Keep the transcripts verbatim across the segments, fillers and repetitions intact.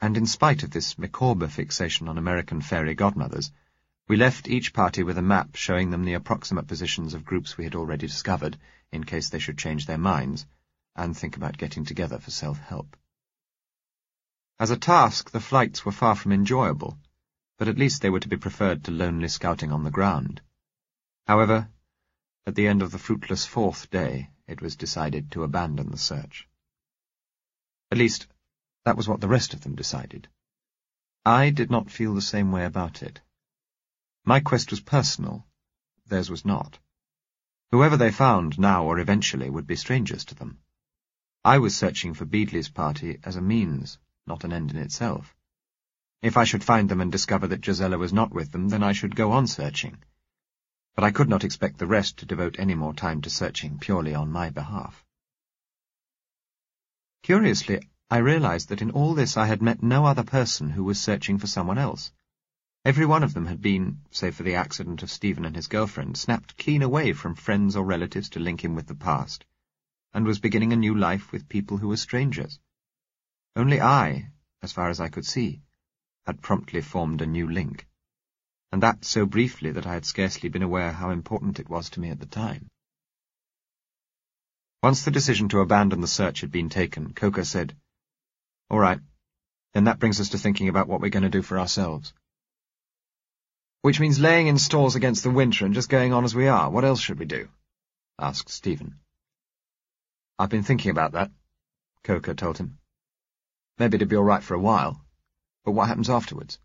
and in spite of this Micawber fixation on American fairy godmothers, we left each party with a map showing them the approximate positions of groups we had already discovered, in case they should change their minds, and think about getting together for self-help. As a task, the flights were far from enjoyable, but at least they were to be preferred to lonely scouting on the ground. However, at the end of the fruitless fourth day, it was decided to abandon the search. At least, that was what the rest of them decided. I did not feel the same way about it. My quest was personal, theirs was not. Whoever they found, now or eventually, would be strangers to them. I was searching for Beadley's party as a means, not an end in itself. If I should find them and discover that Gisela was not with them, then I should go on searching. But I could not expect the rest to devote any more time to searching purely on my behalf. Curiously, I realized that in all this I had met no other person who was searching for someone else. Every one of them had been, save for the accident of Stephen and his girlfriend, snapped clean away from friends or relatives to link him with the past, and was beginning a new life with people who were strangers. Only I, as far as I could see, had promptly formed a new link, and that so briefly that I had scarcely been aware how important it was to me at the time. Once the decision to abandon the search had been taken, Coker said, "All right, then that brings us to thinking about what we're going to do for ourselves." "Which means laying in stores against the winter and just going on as we are. What else should we do?" asked Stephen. "I've been thinking about that," Coker told him. "Maybe it'd be all right for a while, but what happens afterwards?"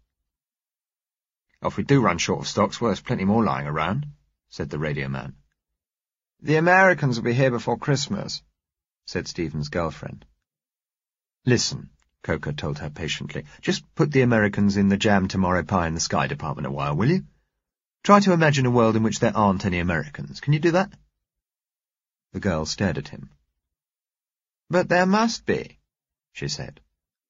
"Well, if we do run short of stocks, well, there's plenty more lying around," said the radio man. "The Americans will be here before Christmas," said Stephen's girlfriend. "Listen," Coker told her patiently, "just put the Americans in the jam tomorrow pie in the Sky Department a while, will you? Try to imagine a world in which there aren't any Americans. Can you do that?" The girl stared at him. "But there must be," she said.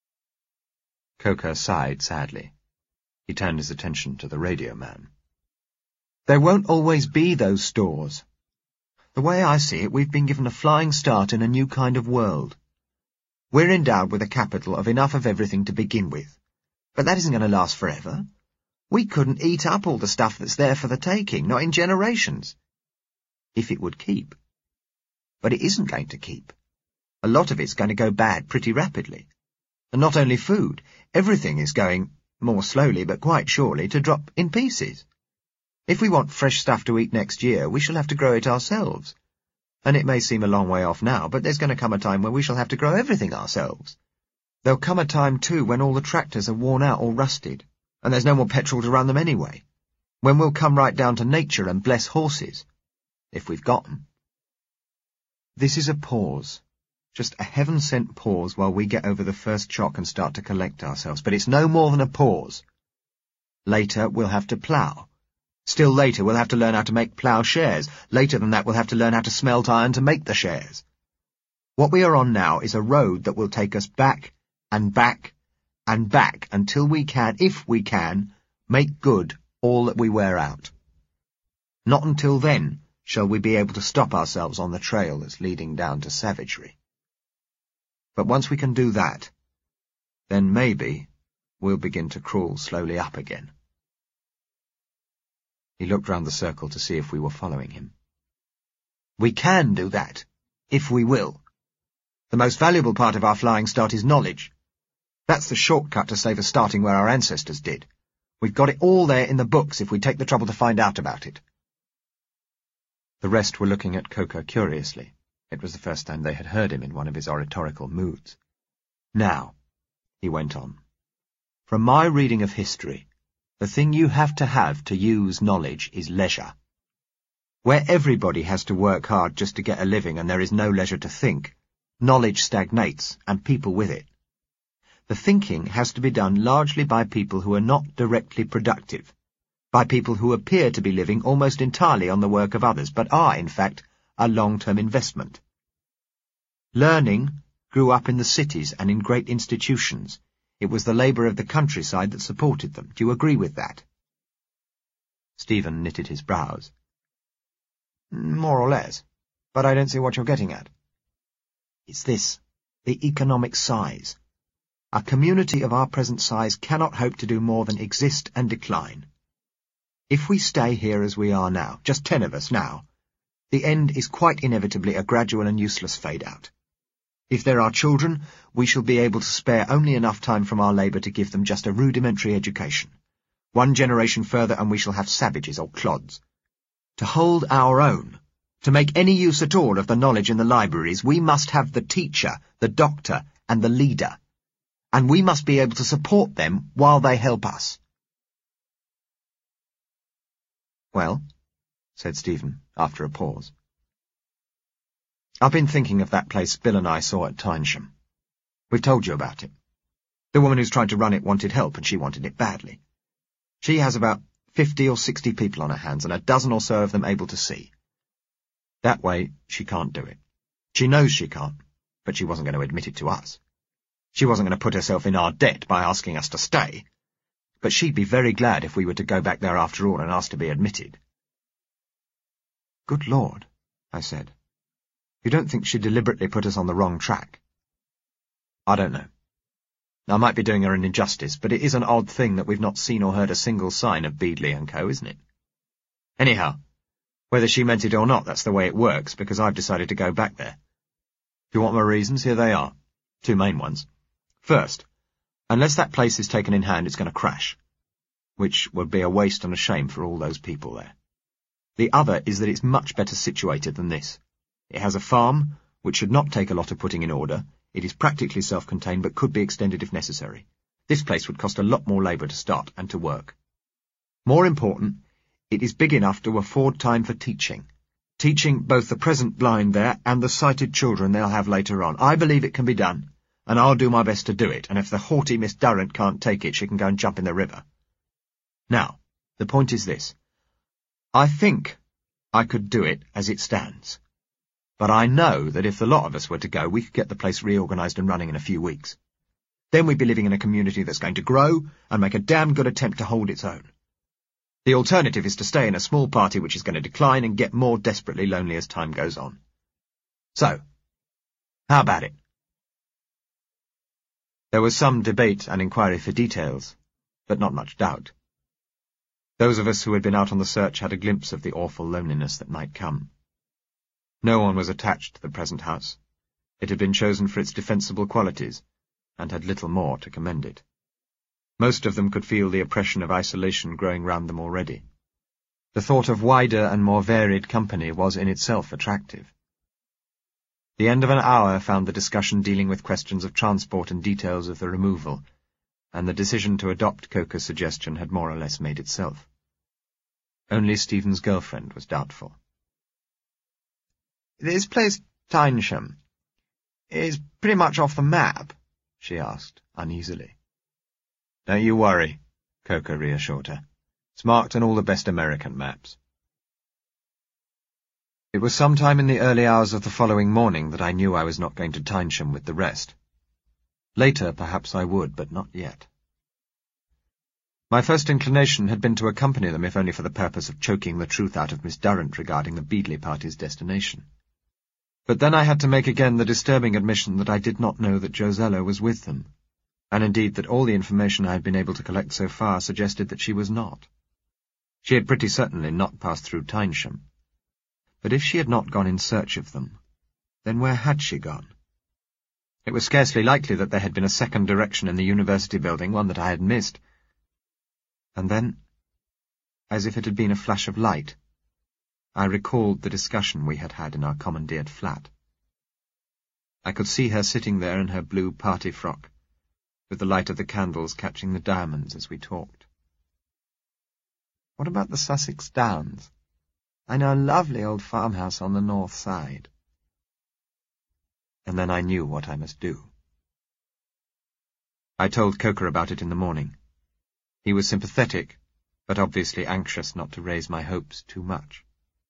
Coker sighed sadly. He turned his attention to the radio man. "There won't always be those stores. The way I see it, we've been given a flying start in a new kind of world. We're endowed with a capital of enough of everything to begin with. But that isn't going to last forever. We couldn't eat up all the stuff that's there for the taking, not in generations. If it would keep. But it isn't going to keep. A lot of it's going to go bad pretty rapidly. And not only food, everything is going, more slowly but quite surely, to drop in pieces. If we want fresh stuff to eat next year, we shall have to grow it ourselves. And it may seem a long way off now, but there's going to come a time when we shall have to grow everything ourselves. There'll come a time, too, when all the tractors are worn out or rusted, and there's no more petrol to run them anyway, when we'll come right down to nature and bless horses, if we've got 'em. This is a pause. Just a heaven-sent pause while we get over the first shock and start to collect ourselves, but it's no more than a pause. Later, we'll have to plough. Still later, we'll have to learn how to make ploughshares. Later than that, we'll have to learn how to smelt iron to make the shares. What we are on now is a road that will take us back and back and back until we can, if we can, make good all that we wear out. Not until then shall we be able to stop ourselves on the trail that's leading down to savagery. But once we can do that, then maybe we'll begin to crawl slowly up again." He looked round the circle to see if we were following him. "We can do that, if we will. The most valuable part of our flying start is knowledge. That's the shortcut to save us starting where our ancestors did. We've got it all there in the books if we take the trouble to find out about it." The rest were looking at Coker curiously. It was the first time they had heard him in one of his oratorical moods. "Now," he went on, "from my reading of history, the thing you have to have to use knowledge is leisure. Where everybody has to work hard just to get a living and there is no leisure to think, knowledge stagnates, and people with it. The thinking has to be done largely by people who are not directly productive, by people who appear to be living almost entirely on the work of others, but are, in fact, a long-term investment. Learning grew up in the cities and in great institutions. It was the labour of the countryside that supported them. Do you agree with that?" Stephen knitted his brows. "More or less, but I don't see what you're getting at." "It's this, the economic size. A community of our present size cannot hope to do more than exist and decline. If we stay here as we are now, just ten of us now, the end is quite inevitably a gradual and useless fade-out. If there are children, we shall be able to spare only enough time from our labour to give them just a rudimentary education. One generation further and we shall have savages or clods. To hold our own, to make any use at all of the knowledge in the libraries, we must have the teacher, the doctor, and the leader. And we must be able to support them while they help us. Well, said Stephen, after a pause. I've been thinking of that place Bill and I saw at Tynesham. We've told you about it. The woman who's tried to run it wanted help, and she wanted it badly. She has about fifty or sixty people on her hands, and a dozen or so of them able to see. That way, she can't do it. She knows she can't, but she wasn't going to admit it to us. She wasn't going to put herself in our debt by asking us to stay. But she'd be very glad if we were to go back there after all and ask to be admitted. Good Lord, I said. You don't think she deliberately put us on the wrong track? I don't know. I might be doing her an injustice, but it is an odd thing that we've not seen or heard a single sign of Beadley and Co., isn't it? Anyhow, whether she meant it or not, that's the way it works, because I've decided to go back there. If you want my reasons, here they are. Two main ones. First, unless that place is taken in hand, it's going to crash, which would be a waste and a shame for all those people there. The other is that it's much better situated than this. It has a farm, which should not take a lot of putting in order. It is practically self-contained, but could be extended if necessary. This place would cost a lot more labour to start and to work. More important, it is big enough to afford time for teaching. Teaching both the present blind there and the sighted children they'll have later on. I believe it can be done, and I'll do my best to do it, and if the haughty Miss Durrant can't take it, she can go and jump in the river. Now, the point is this. I think I could do it as it stands. But I know that if the lot of us were to go, we could get the place reorganised and running in a few weeks. Then we'd be living in a community that's going to grow and make a damn good attempt to hold its own. The alternative is to stay in a small party which is going to decline and get more desperately lonely as time goes on. So, how about it? There was some debate and inquiry for details, but not much doubt. Those of us who had been out on the search had a glimpse of the awful loneliness that might come. No one was attached to the present house. It had been chosen for its defensible qualities, and had little more to commend it. Most of them could feel the oppression of isolation growing round them already. The thought of wider and more varied company was in itself attractive. The end of an hour found the discussion dealing with questions of transport and details of the removal, and the decision to adopt Coker's suggestion had more or less made itself. Only Stephen's girlfriend was doubtful. "This place, Tynesham, is pretty much off the map?" she asked, uneasily. "Don't you worry," Coker reassured her. "It's marked on all the best American maps." It was sometime in the early hours of the following morning that I knew I was not going to Tynesham with the rest. Later, perhaps I would, but not yet. My first inclination had been to accompany them, if only for the purpose of choking the truth out of Miss Durrant regarding the Beadley party's destination. But then I had to make again the disturbing admission that I did not know that Josella was with them, and indeed that all the information I had been able to collect so far suggested that she was not. She had pretty certainly not passed through Tynesham. But if she had not gone in search of them, then where had she gone? It was scarcely likely that there had been a second direction in the university building, one that I had missed. And then, as if it had been a flash of light, I recalled the discussion we had had in our commandeered flat. I could see her sitting there in her blue party frock, with the light of the candles catching the diamonds as we talked. "What about the Sussex Downs? I know a lovely old farmhouse on the north side." And then I knew what I must do. I told Coker about it in the morning. He was sympathetic, but obviously anxious not to raise my hopes too much.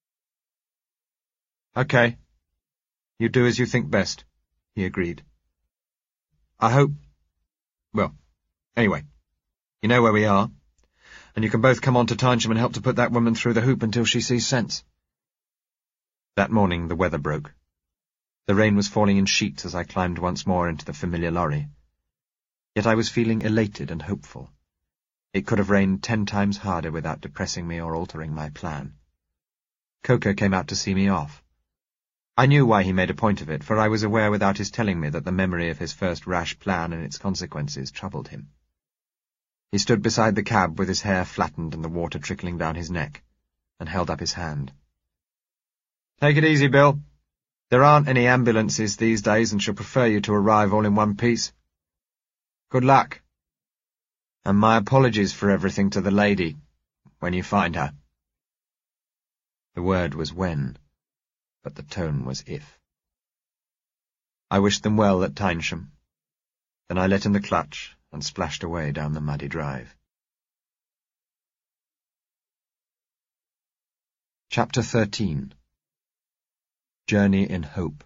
"Okay. You do as you think best," he agreed. "I hope... well, anyway, you know where we are, and you can both come on to Tynesham and help to put that woman through the hoop until she sees sense." That morning the weather broke. The rain was falling in sheets as I climbed once more into the familiar lorry. Yet I was feeling elated and hopeful. It could have rained ten times harder without depressing me or altering my plan. Coker came out to see me off. I knew why he made a point of it, for I was aware without his telling me that the memory of his first rash plan and its consequences troubled him. He stood beside the cab with his hair flattened and the water trickling down his neck, and held up his hand. "Take it easy, Bill. There aren't any ambulances these days, and she'll prefer you to arrive all in one piece. Good luck. And my apologies for everything to the lady, when you find her." The word was when, but the tone was if. I wished them well at Tynesham. Then I let in the clutch and splashed away down the muddy drive. Chapter thirteen. Journey in Hope.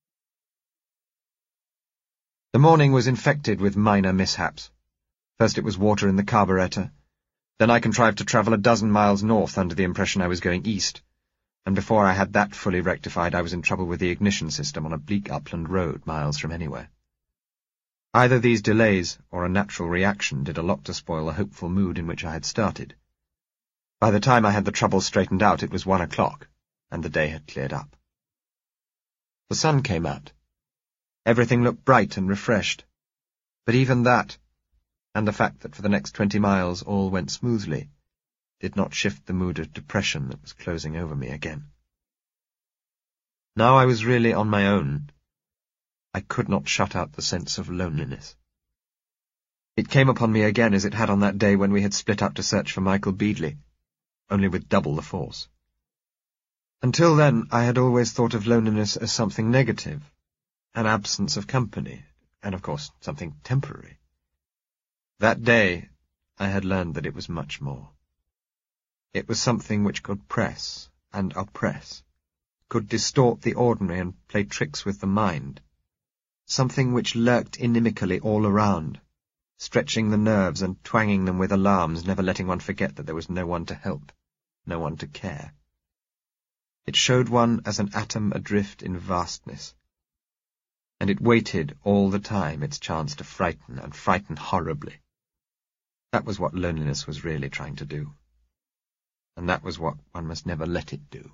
The morning was infected with minor mishaps. First it was water in the carburettor. Then I contrived to travel a dozen miles north under the impression I was going east, and before I had that fully rectified I was in trouble with the ignition system on a bleak upland road miles from anywhere. Either these delays or a natural reaction did a lot to spoil the hopeful mood in which I had started. By the time I had the trouble straightened out, it was one o'clock, and the day had cleared up. The sun came out. Everything looked bright and refreshed, but even that, and the fact that for the next twenty miles all went smoothly, did not shift the mood of depression that was closing over me again. Now I was really on my own. I could not shut out the sense of loneliness. It came upon me again as it had on that day when we had split up to search for Michael Beadley, only with double the force. Until then, I had always thought of loneliness as something negative, an absence of company, and of course something temporary. That day, I had learned that it was much more. It was something which could press and oppress, could distort the ordinary and play tricks with the mind, something which lurked inimically all around, stretching the nerves and twanging them with alarms, never letting one forget that there was no one to help, no one to care. It showed one as an atom adrift in vastness, and it waited all the time its chance to frighten, and frighten horribly. That was what loneliness was really trying to do, and that was what one must never let it do.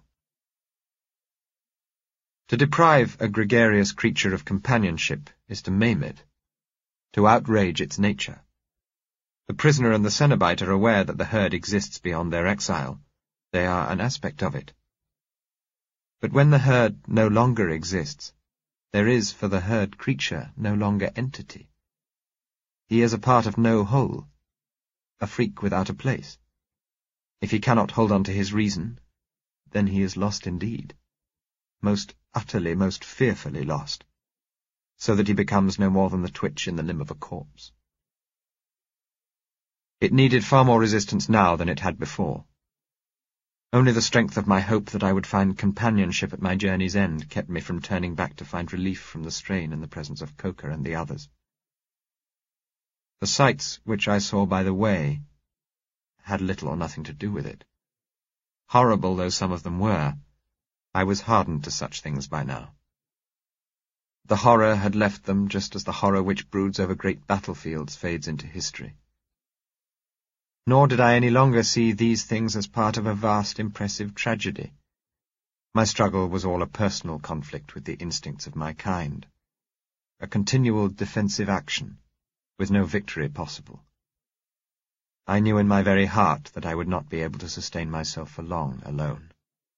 To deprive a gregarious creature of companionship is to maim it, to outrage its nature. The prisoner and the Cenobite are aware that the herd exists beyond their exile. They are an aspect of it. But when the herd no longer exists, there is for the herd creature no longer entity. He is a part of no whole, a freak without a place. If he cannot hold on to his reason, then he is lost indeed, most utterly, most fearfully lost, so that he becomes no more than the twitch in the limb of a corpse. It needed far more resistance now than it had before. Only the strength of my hope that I would find companionship at my journey's end kept me from turning back to find relief from the strain in the presence of Coker and the others. The sights which I saw by the way had little or nothing to do with it. Horrible though some of them were, I was hardened to such things by now. The horror had left them just as the horror which broods over great battlefields fades into history. Nor did I any longer see these things as part of a vast, impressive tragedy. My struggle was all a personal conflict with the instincts of my kind, a continual defensive action, with no victory possible. I knew in my very heart that I would not be able to sustain myself for long alone.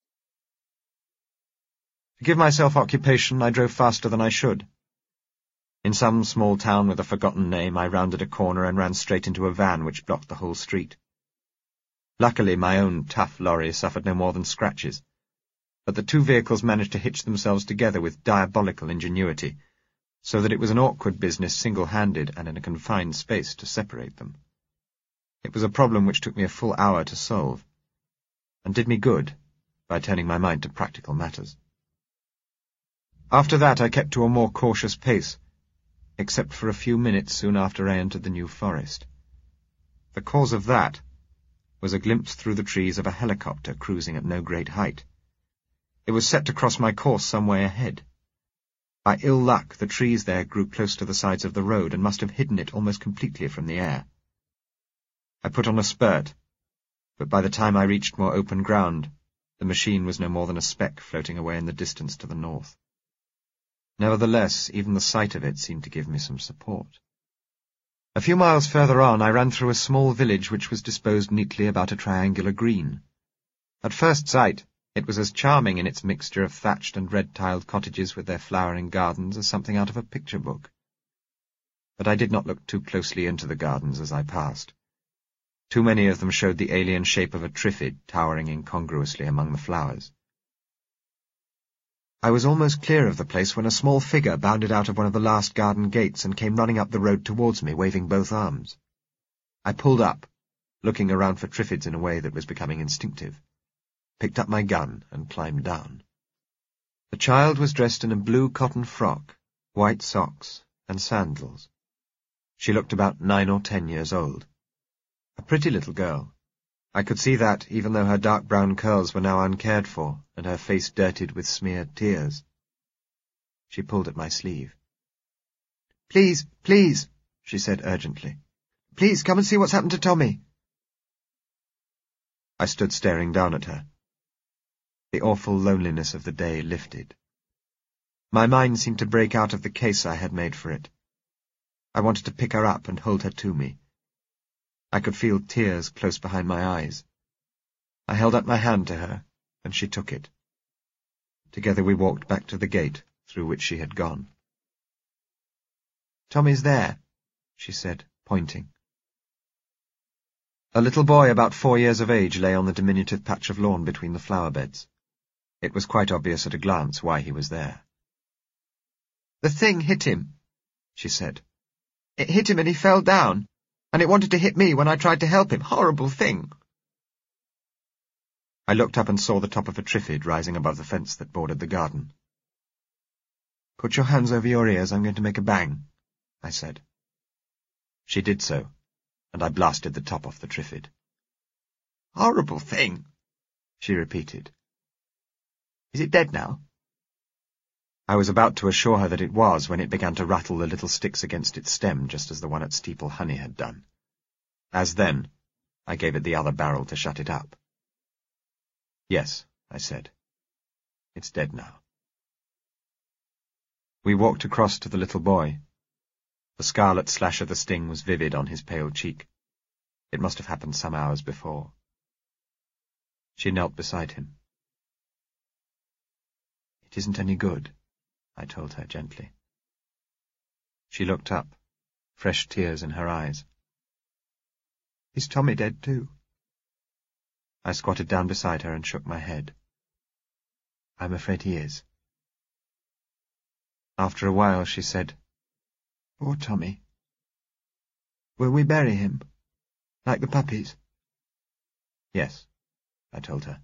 To give myself occupation, I drove faster than I should. In some small town with a forgotten name, I rounded a corner and ran straight into a van which blocked the whole street. Luckily, my own tough lorry suffered no more than scratches, but the two vehicles managed to hitch themselves together with diabolical ingenuity, so that it was an awkward business single-handed and in a confined space to separate them. It was a problem which took me a full hour to solve, and did me good by turning my mind to practical matters. After that I kept to a more cautious pace, except for a few minutes soon after I entered the New Forest. The cause of that was a glimpse through the trees of a helicopter cruising at no great height. It was set to cross my course some way ahead. By ill luck, the trees there grew close to the sides of the road and must have hidden it almost completely from the air. I put on a spurt, but by the time I reached more open ground, the machine was no more than a speck floating away in the distance to the north. Nevertheless, even the sight of it seemed to give me some support. A few miles further on, I ran through a small village which was disposed neatly about a triangular green. At first sight, it was as charming in its mixture of thatched and red-tiled cottages with their flowering gardens as something out of a picture book. But I did not look too closely into the gardens as I passed. Too many of them showed the alien shape of a triffid towering incongruously among the flowers. I was almost clear of the place when a small figure bounded out of one of the last garden gates and came running up the road towards me, waving both arms. I pulled up, looking around for triffids in a way that was becoming instinctive, picked up my gun, and climbed down. The child was dressed in a blue cotton frock, white socks, and sandals. She looked about nine or ten years old. A pretty little girl. I could see that, even though her dark brown curls were now uncared for, and her face dirtied with smeared tears. She pulled at my sleeve. "Please, please," she said urgently. "Please, come and see what's happened to Tommy." I stood staring down at her. The awful loneliness of the day lifted. My mind seemed to break out of the case I had made for it. I wanted to pick her up and hold her to me. I could feel tears close behind my eyes. I held up my hand to her, and she took it. Together we walked back to the gate through which she had gone. "Tommy's there," she said, pointing. A little boy about four years of age lay on the diminutive patch of lawn between the flower beds. It was quite obvious at a glance why he was there. "The thing hit him," she said. "It hit him and he fell down. And it wanted to hit me when I tried to help him. Horrible thing." I looked up and saw the top of a triffid rising above the fence that bordered the garden. "Put your hands over your ears, I'm going to make a bang," I said. She did so, and I blasted the top off the triffid. "Horrible thing," she repeated. "Is it dead now?" I was about to assure her that it was when it began to rattle the little sticks against its stem, just as the one at Steeple Honey had done. As then, I gave it the other barrel to shut it up. "Yes," I said. "It's dead now." We walked across to the little boy. The scarlet slash of the sting was vivid on his pale cheek. It must have happened some hours before. She knelt beside him. "It isn't any good," I told her gently. She looked up, fresh tears in her eyes. "Is Tommy dead too?" I squatted down beside her and shook my head. "I'm afraid he is." After a while she said, "Poor Tommy. Will we bury him, like the puppies?" "Yes," I told her.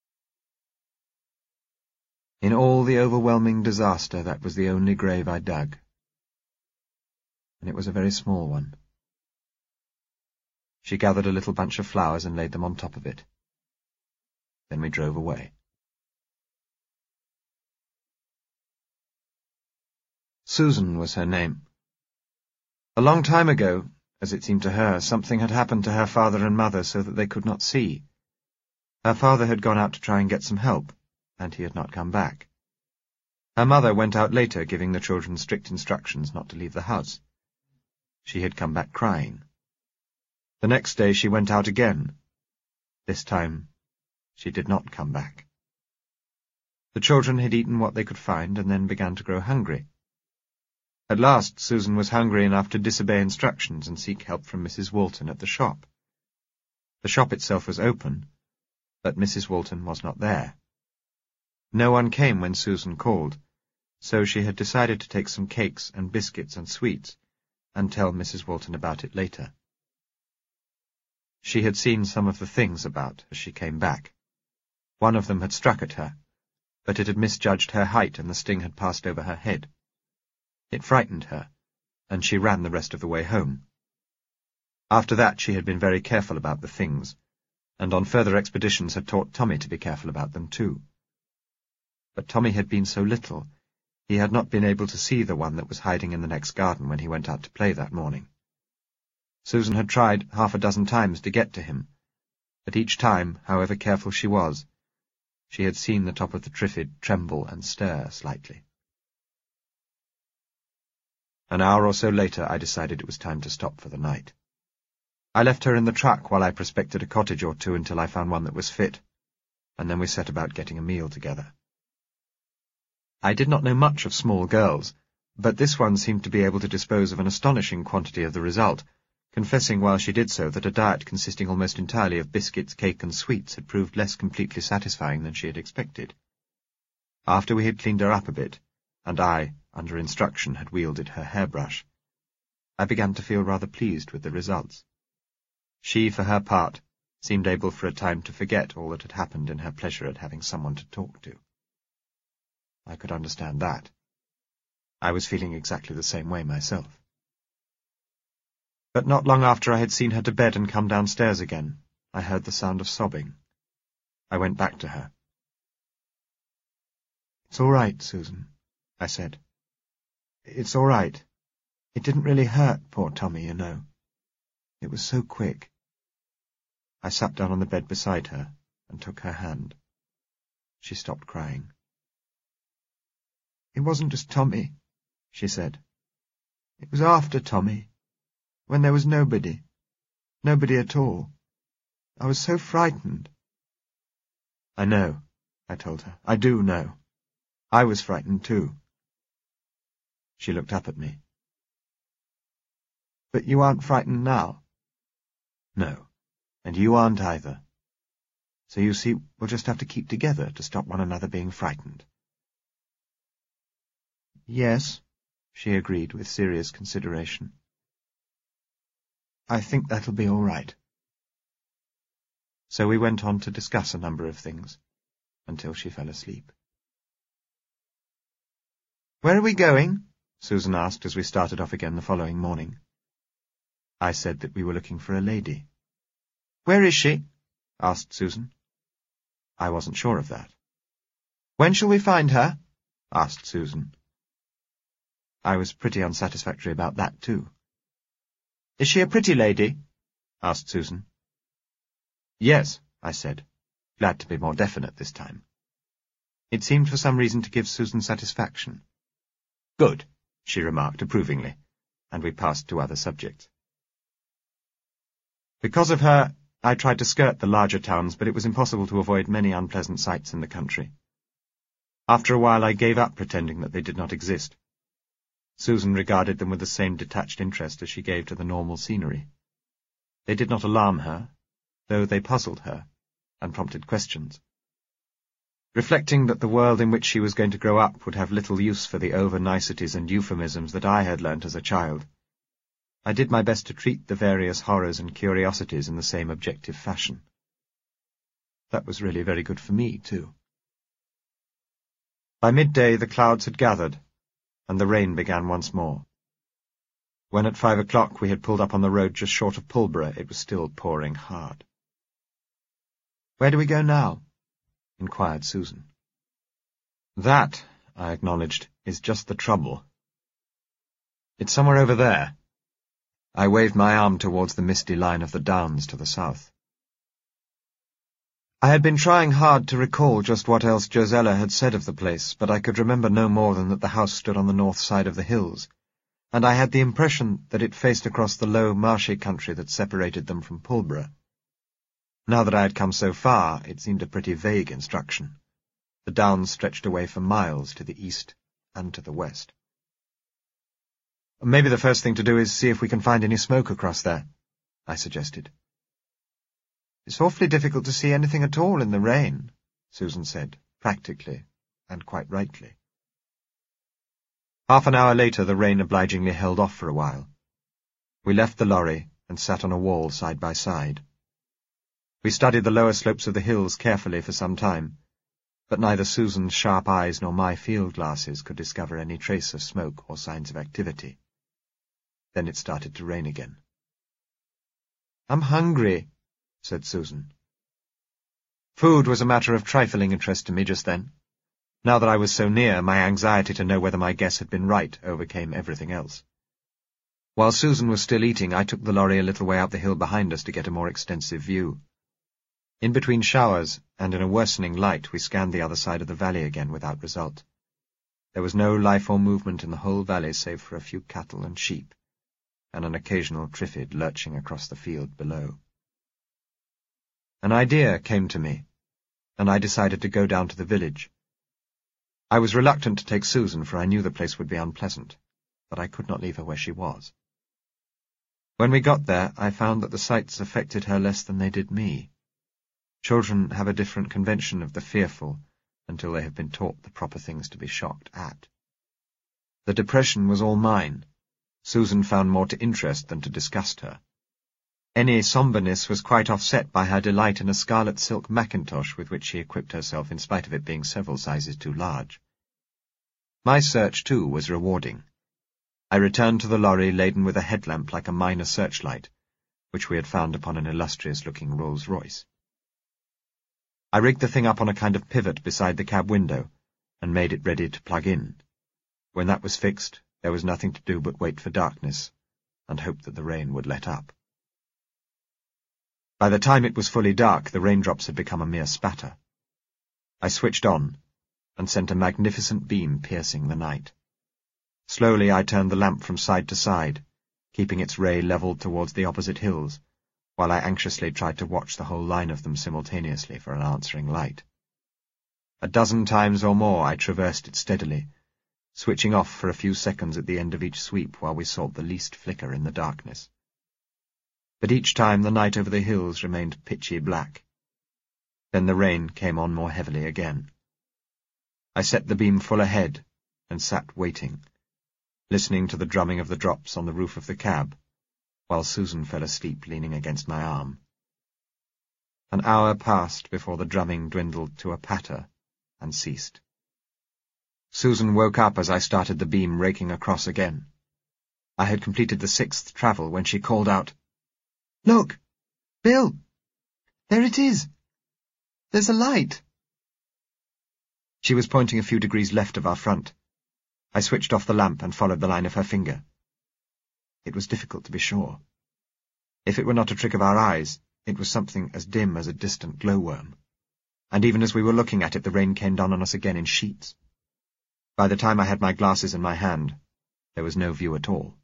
In all the overwhelming disaster, that was the only grave I dug. And it was a very small one. She gathered a little bunch of flowers and laid them on top of it. Then we drove away. Susan was her name. A long time ago, as it seemed to her, something had happened to her father and mother so that they could not see. Her father had gone out to try and get some help, and he had not come back. Her mother went out later, giving the children strict instructions not to leave the house. She had come back crying. The next day she went out again. This time she did not come back. The children had eaten what they could find and then began to grow hungry. At last Susan was hungry enough to disobey instructions and seek help from Missus Walton at the shop. The shop itself was open, but Missus Walton was not there. No one came when Susan called, so she had decided to take some cakes and biscuits and sweets and tell Missus Walton about it later. She had seen some of the things about as she came back. One of them had struck at her, but it had misjudged her height and the sting had passed over her head. It frightened her, and she ran the rest of the way home. After that she had been very careful about the things, and on further expeditions had taught Tommy to be careful about them too. But Tommy had been so little, He had not been able to see the one that was hiding in the next garden when he went out to play that morning. Susan had tried half a dozen times to get to him, but each time, however careful she was, she had seen the top of the triffid tremble and stir slightly. An hour or so later I decided it was time to stop for the night. I left her in the truck while I prospected a cottage or two until I found one that was fit, and then we set about getting a meal together. I did not know much of small girls, but this one seemed to be able to dispose of an astonishing quantity of the result, confessing while she did so that a diet consisting almost entirely of biscuits, cake, and sweets had proved less completely satisfying than she had expected. After we had cleaned her up a bit, and I, under instruction, had wielded her hairbrush, I began to feel rather pleased with the results. She, for her part, seemed able for a time to forget all that had happened in her pleasure at having someone to talk to. I could understand that. I was feeling exactly the same way myself. But not long after I had seen her to bed and come downstairs again, I heard the sound of sobbing. I went back to her. "It's all right, Susan," I said. "It's all right. It didn't really hurt poor Tommy, you know. It was so quick." I sat down on the bed beside her and took her hand. She stopped crying. "It wasn't just Tommy," she said. "It was after Tommy, when there was nobody, nobody at all. I was so frightened." "I know," I told her. "I do know. I was frightened too." She looked up at me. "But you aren't frightened now?" "No, and you aren't either. So you see, we'll just have to keep together to stop one another being frightened." "Yes," she agreed with serious consideration. "I think that'll be all right." So we went on to discuss a number of things, until she fell asleep. "Where are we going?" Susan asked as we started off again the following morning. I said that we were looking for a lady. "Where is she?" asked Susan. I wasn't sure of that. "When shall we find her?" asked Susan. I was pretty unsatisfactory about that, too. "Is she a pretty lady?" asked Susan. "Yes," I said, glad to be more definite this time. It seemed for some reason to give Susan satisfaction. "Good," she remarked approvingly, and we passed to other subjects. Because of her, I tried to skirt the larger towns, but it was impossible to avoid many unpleasant sights in the country. After a while I gave up pretending that they did not exist. Susan regarded them with the same detached interest as she gave to the normal scenery. They did not alarm her, though they puzzled her, and prompted questions. Reflecting that the world in which she was going to grow up would have little use for the over-niceties and euphemisms that I had learnt as a child, I did my best to treat the various horrors and curiosities in the same objective fashion. That was really very good for me, too. By midday the clouds had gathered, and the rain began once more. When at five o'clock we had pulled up on the road just short of Pulborough, it was still pouring hard. "Where do we go now?" inquired Susan. "That," I acknowledged, "is just the trouble. It's somewhere over there." I waved my arm towards the misty line of the downs to the south. I had been trying hard to recall just what else Josella had said of the place, but I could remember no more than that the house stood on the north side of the hills, and I had the impression that it faced across the low, marshy country that separated them from Pulborough. Now that I had come so far, it seemed a pretty vague instruction. The downs stretched away for miles to the east and to the west. "Maybe the first thing to do is see if we can find any smoke across there," I suggested. "It's awfully difficult to see anything at all in the rain," Susan said, practically, and quite rightly. Half an hour later the rain obligingly held off for a while. We left the lorry and sat on a wall side by side. We studied the lower slopes of the hills carefully for some time, but neither Susan's sharp eyes nor my field glasses could discover any trace of smoke or signs of activity. Then it started to rain again. "I'm hungry," said Susan. Food was a matter of trifling interest to me just then. Now that I was so near, my anxiety to know whether my guess had been right overcame everything else. While Susan was still eating, I took the lorry a little way up the hill behind us to get a more extensive view. In between showers, and in a worsening light, we scanned the other side of the valley again without result. There was no life or movement in the whole valley save for a few cattle and sheep, and an occasional triffid lurching across the field below. An idea came to me, and I decided to go down to the village. I was reluctant to take Susan, for I knew the place would be unpleasant, but I could not leave her where she was. When we got there, I found that the sights affected her less than they did me. Children have a different convention of the fearful until they have been taught the proper things to be shocked at. The depression was all mine. Susan found more to interest than to disgust her. Any sombreness was quite offset by her delight in a scarlet silk mackintosh with which she equipped herself in spite of it being several sizes too large. My search, too, was rewarding. I returned to the lorry laden with a headlamp like a minor searchlight, which we had found upon an illustrious-looking Rolls-Royce. I rigged the thing up on a kind of pivot beside the cab window, and made it ready to plug in. When that was fixed, there was nothing to do but wait for darkness, and hope that the rain would let up. By the time it was fully dark, the raindrops had become a mere spatter. I switched on, and sent a magnificent beam piercing the night. Slowly I turned the lamp from side to side, keeping its ray levelled towards the opposite hills, while I anxiously tried to watch the whole line of them simultaneously for an answering light. A dozen times or more I traversed it steadily, switching off for a few seconds at the end of each sweep while we sought the least flicker in the darkness. But each time the night over the hills remained pitchy black. Then the rain came on more heavily again. I set the beam full ahead and sat waiting, listening to the drumming of the drops on the roof of the cab, while Susan fell asleep leaning against my arm. An hour passed before the drumming dwindled to a patter and ceased. Susan woke up as I started the beam raking across again. I had completed the sixth travel when she called out, "Look! Bill! There it is! There's a light!" She was pointing a few degrees left of our front. I switched off the lamp and followed the line of her finger. It was difficult to be sure. If it were not a trick of our eyes, it was something as dim as a distant glowworm. And even as we were looking at it, the rain came down on us again in sheets. By the time I had my glasses in my hand, there was no view at all.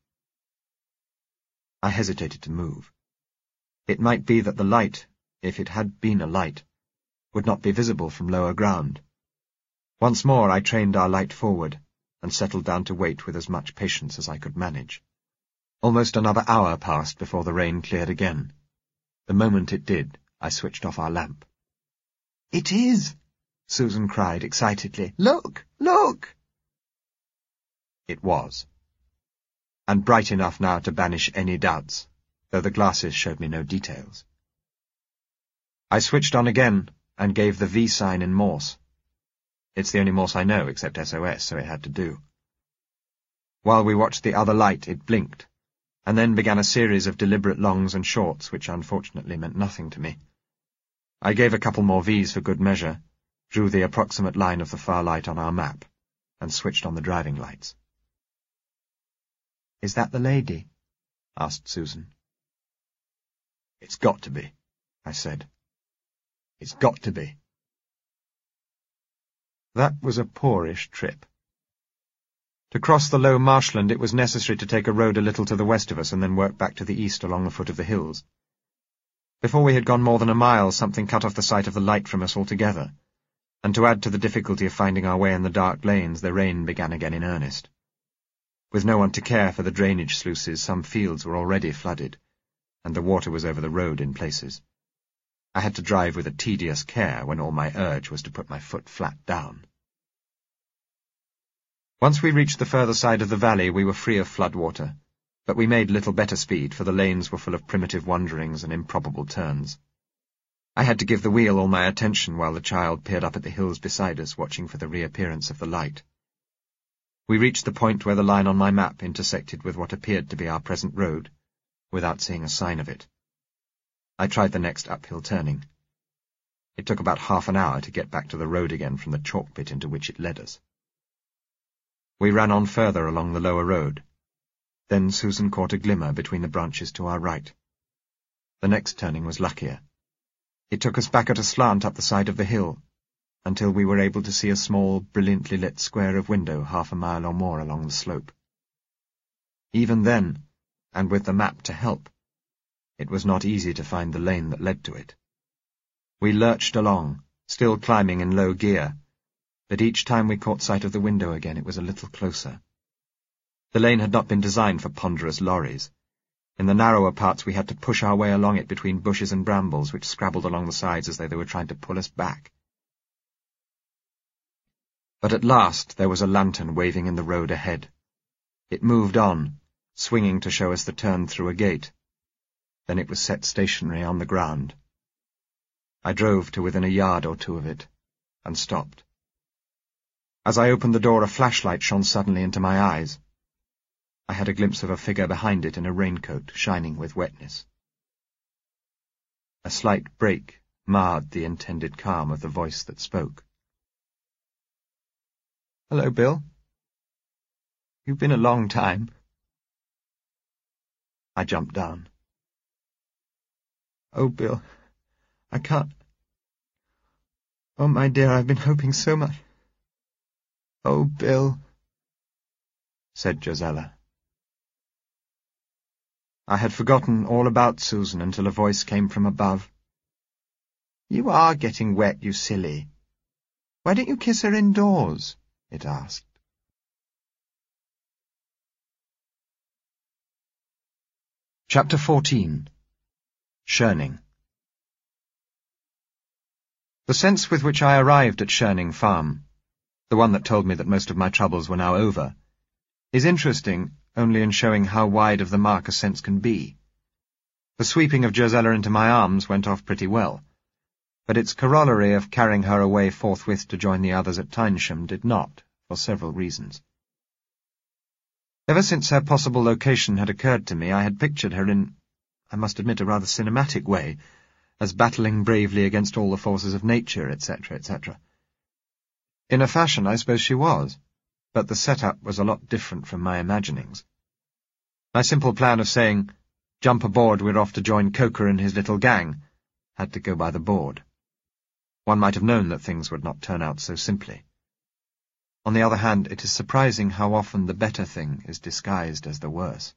I hesitated to move. It might be that the light, if it had been a light, would not be visible from lower ground. Once more I trained our light forward, and settled down to wait with as much patience as I could manage. Almost another hour passed before the rain cleared again. The moment it did, I switched off our lamp. "It is!" Susan cried excitedly. "Look! Look!" It was, and bright enough now to banish any doubts, though the glasses showed me no details. I switched on again, and gave the V sign in Morse. It's the only Morse I know, except S O S, so it had to do. While we watched the other light, it blinked, and then began a series of deliberate longs and shorts, which unfortunately meant nothing to me. I gave a couple more V's for good measure, drew the approximate line of the far light on our map, and switched on the driving lights. "Is that the lady?" asked Susan. "It's got to be," I said. "It's got to be." That was a poorish trip. To cross the low marshland it was necessary to take a road a little to the west of us and then work back to the east along the foot of the hills. Before we had gone more than a mile, something cut off the sight of the light from us altogether, and to add to the difficulty of finding our way in the dark lanes, the rain began again in earnest. With no one to care for the drainage sluices, some fields were already flooded, and the water was over the road in places. I had to drive with a tedious care when all my urge was to put my foot flat down. Once we reached the further side of the valley, we were free of floodwater, but we made little better speed, for the lanes were full of primitive wanderings and improbable turns. I had to give the wheel all my attention while the child peered up at the hills beside us, watching for the reappearance of the light. We reached the point where the line on my map intersected with what appeared to be our present road, without seeing a sign of it. I tried the next uphill turning. It took about half an hour to get back to the road again from the chalk pit into which it led us. We ran on further along the lower road. Then Susan caught a glimmer between the branches to our right. The next turning was luckier. It took us back at a slant up the side of the hill, until we were able to see a small, brilliantly lit square of window half a mile or more along the slope. Even then, and with the map to help, it was not easy to find the lane that led to it. We lurched along, still climbing in low gear, but each time we caught sight of the window again it was a little closer. The lane had not been designed for ponderous lorries. In the narrower parts we had to push our way along it between bushes and brambles which scrabbled along the sides as though they were trying to pull us back. But at last there was a lantern waving in the road ahead. It moved on, swinging to show us the turn through a gate. Then it was set stationary on the ground. I drove to within a yard or two of it, and stopped. As I opened the door, a flashlight shone suddenly into my eyes. I had a glimpse of a figure behind it in a raincoat, shining with wetness. A slight break marred the intended calm of the voice that spoke. "Hello, Bill. You've been a long time." I jumped down. "Oh, Bill, I can't... Oh, my dear, I've been hoping so much." "Oh, Bill," said Josella. I had forgotten all about Susan until a voice came from above. "You are getting wet, you silly. Why don't you kiss her indoors?" it asked. Chapter fourteen. Shirning. The sense with which I arrived at Shirning Farm, the one that told me that most of my troubles were now over, is interesting only in showing how wide of the mark a sense can be. The sweeping of Josella into my arms went off pretty well, but its corollary of carrying her away forthwith to join the others at Tynesham did not, for several reasons. Ever since her possible location had occurred to me, I had pictured her in, I must admit, a rather cinematic way, as battling bravely against all the forces of nature, et cetera, et cetera. In a fashion, I suppose she was, but the setup was a lot different from my imaginings. My simple plan of saying, "Jump aboard, we're off to join Coker and his little gang," had to go by the board. One might have known that things would not turn out so simply. On the other hand, it is surprising how often the better thing is disguised as the worse.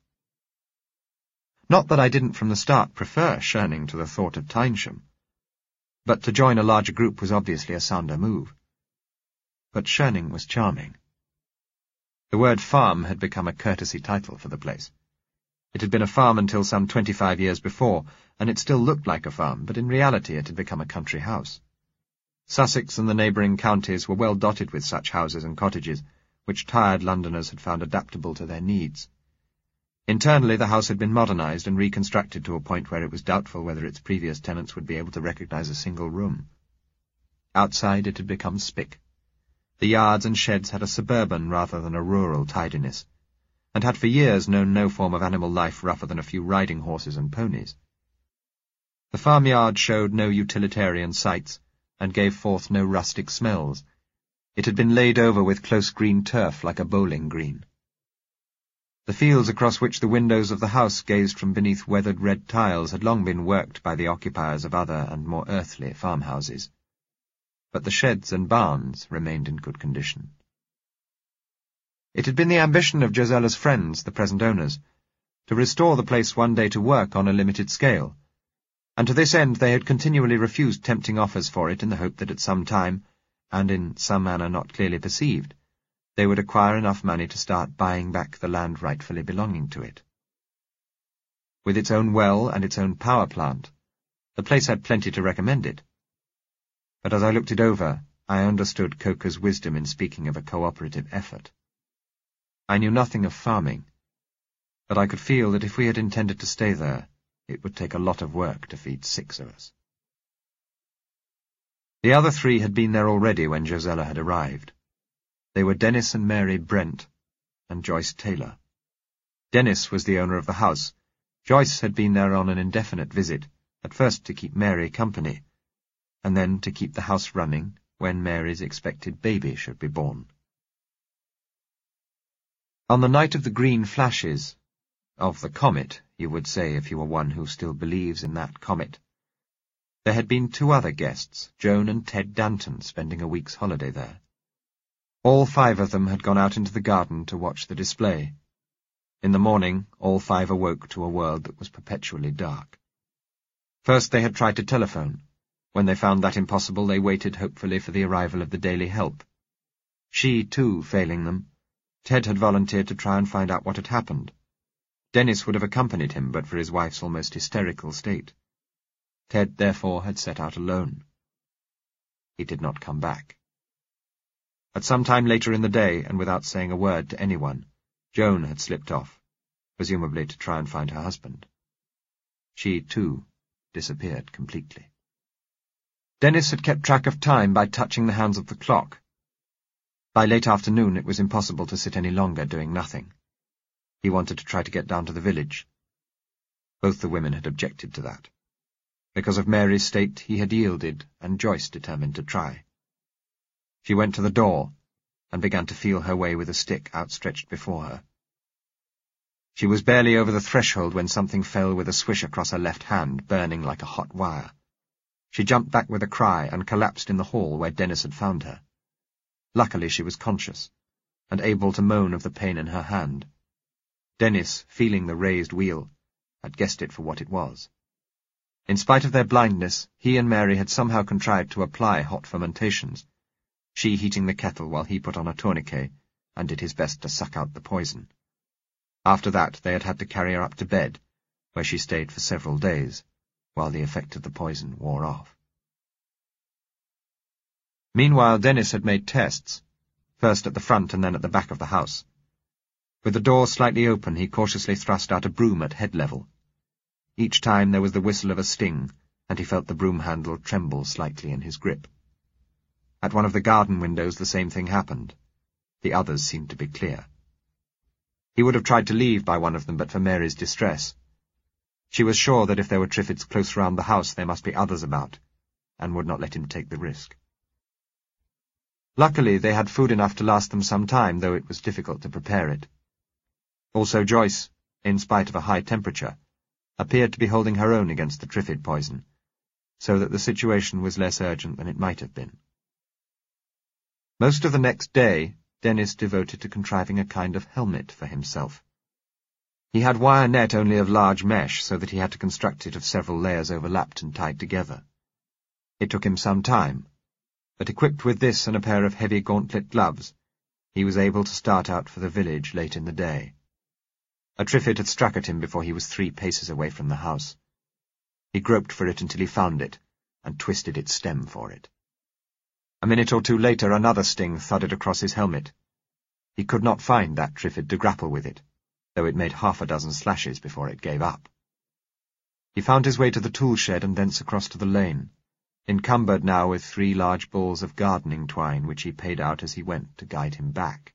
Not that I didn't from the start prefer Shirning to the thought of Tynesham, but to join a larger group was obviously a sounder move. But Shirning was charming. The word farm had become a courtesy title for the place. It had been a farm until some twenty-five years before, and it still looked like a farm, but in reality it had become a country house. Sussex and the neighbouring counties were well dotted with such houses and cottages, which tired Londoners had found adaptable to their needs. Internally, the house had been modernised and reconstructed to a point where it was doubtful whether its previous tenants would be able to recognise a single room. Outside, it had become spick. The yards and sheds had a suburban rather than a rural tidiness, and had for years known no form of animal life rougher than a few riding horses and ponies. The farmyard showed no utilitarian sights, and gave forth no rustic smells. It had been laid over with close green turf like a bowling green. The fields across which the windows of the house gazed from beneath weathered red tiles had long been worked by the occupiers of other and more earthly farmhouses, but the sheds and barns remained in good condition. It had been the ambition of Josella's friends, the present owners, to restore the place one day to work on a limited scale, and to this end they had continually refused tempting offers for it in the hope that at some time, and in some manner not clearly perceived, they would acquire enough money to start buying back the land rightfully belonging to it. With its own well and its own power plant, the place had plenty to recommend it. But as I looked it over, I understood Coker's wisdom in speaking of a cooperative effort. I knew nothing of farming, but I could feel that if we had intended to stay there, it would take a lot of work to feed six of us. The other three had been there already when Josella had arrived. They were Dennis and Mary Brent, and Joyce Taylor. Dennis was the owner of the house. Joyce had been there on an indefinite visit, at first to keep Mary company, and then to keep the house running when Mary's expected baby should be born. On the night of the green flashes, of the comet, you would say if you were one who still believes in that comet, there had been two other guests, Joan and Ted Danton, spending a week's holiday there. All five of them had gone out into the garden to watch the display. In the morning, all five awoke to a world that was perpetually dark. First they had tried to telephone. When they found that impossible, they waited hopefully for the arrival of the Daily Help. She, too, failing them, Ted had volunteered to try and find out what had happened. Dennis would have accompanied him but for his wife's almost hysterical state. Ted, therefore, had set out alone. He did not come back. At some time later in the day, and without saying a word to anyone, Joan had slipped off, presumably to try and find her husband. She, too, disappeared completely. Dennis had kept track of time by touching the hands of the clock. By late afternoon it was impossible to sit any longer doing nothing. He wanted to try to get down to the village. Both the women had objected to that. Because of Mary's state, he had yielded, and Joyce determined to try. She went to the door, and began to feel her way with a stick outstretched before her. She was barely over the threshold when something fell with a swish across her left hand, burning like a hot wire. She jumped back with a cry and collapsed in the hall where Dennis had found her. Luckily she was conscious, and able to moan of the pain in her hand. Dennis, feeling the raised wheel, had guessed it for what it was. In spite of their blindness, he and Mary had somehow contrived to apply hot fermentations, she heating the kettle while he put on a tourniquet and did his best to suck out the poison. After that they had had to carry her up to bed, where she stayed for several days, while the effect of the poison wore off. Meanwhile Dennis had made tests, first at the front and then at the back of the house. With the door slightly open he cautiously thrust out a broom at head level. Each time there was the whistle of a sting, and he felt the broom handle tremble slightly in his grip. At one of the garden windows the same thing happened. The others seemed to be clear. He would have tried to leave by one of them but for Mary's distress. She was sure that if there were Triffids close round the house there must be others about, and would not let him take the risk. Luckily they had food enough to last them some time, though it was difficult to prepare it. Also Joyce, in spite of a high temperature, appeared to be holding her own against the Triffid poison, so that the situation was less urgent than it might have been. Most of the next day Dennis devoted to contriving a kind of helmet for himself. He had wire net only of large mesh, so that he had to construct it of several layers overlapped and tied together. It took him some time, but equipped with this and a pair of heavy gauntlet gloves, he was able to start out for the village late in the day. A Triffid had struck at him before he was three paces away from the house. He groped for it until he found it, and twisted its stem for it. A minute or two later another sting thudded across his helmet. He could not find that Triffid to grapple with it, though it made half a dozen slashes before it gave up. He found his way to the tool shed and thence across to the lane, encumbered now with three large balls of gardening twine which he paid out as he went to guide him back.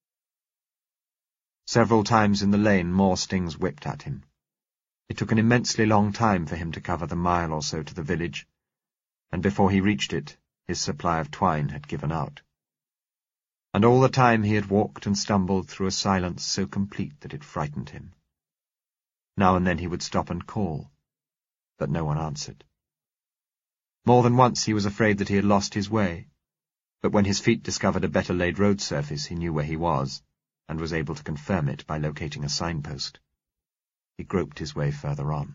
Several times in the lane more stings whipped at him. It took an immensely long time for him to cover the mile or so to the village, and before he reached it, his supply of twine had given out. And all the time he had walked and stumbled through a silence so complete that it frightened him. Now and then he would stop and call, but no one answered. More than once he was afraid that he had lost his way, but when his feet discovered a better laid road surface he knew where he was, and was able to confirm it by locating a signpost. He groped his way further on.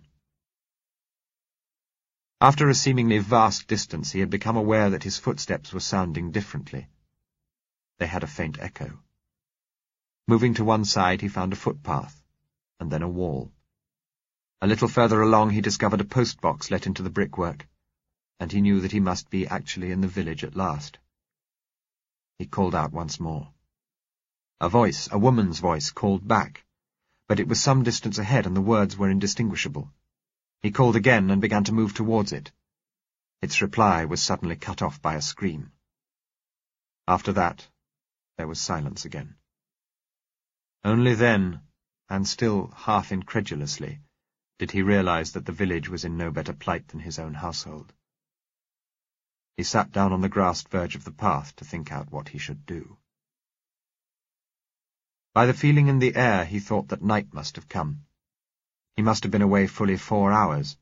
After a seemingly vast distance he had become aware that his footsteps were sounding differently. They had a faint echo. Moving to one side he found a footpath, and then a wall. A little further along he discovered a post-box let into the brickwork, and he knew that he must be actually in the village at last. He called out once more. A voice, a woman's voice, called back, but it was some distance ahead and the words were indistinguishable. He called again and began to move towards it. Its reply was suddenly cut off by a scream. After that, there was silence again. Only then, and still half incredulously, did he realize that the village was in no better plight than his own household. He sat down on the grassed verge of the path to think out what he should do. By the feeling in the air he thought that night must have come. He must have been away fully four hours,